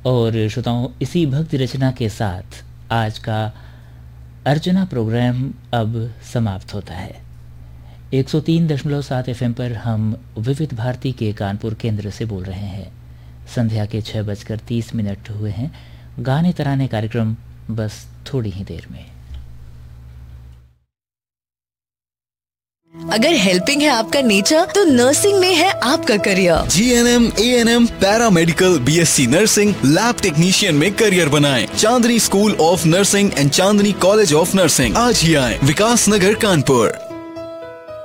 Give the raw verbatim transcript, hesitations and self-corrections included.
और श्रोताओं, इसी भक्ति रचना के साथ आज का अर्चना प्रोग्राम अब समाप्त होता है। एक सौ तीन दशमलव सात एफ एम पर हम विविध भारती के कानपुर केंद्र से बोल रहे हैं। संध्या के छः बजकर तीस मिनट हुए हैं। गाने तराने कार्यक्रम बस थोड़ी ही देर में। अगर हेल्पिंग है आपका नेचर तो नर्सिंग में है आपका career. G N M, A N M, paramedical, B S C nursing, lab technician में करियर बनाएं। चांदनी school of nursing and Chandni college of nursing. आज ही आए, विकास नगर कानपुर।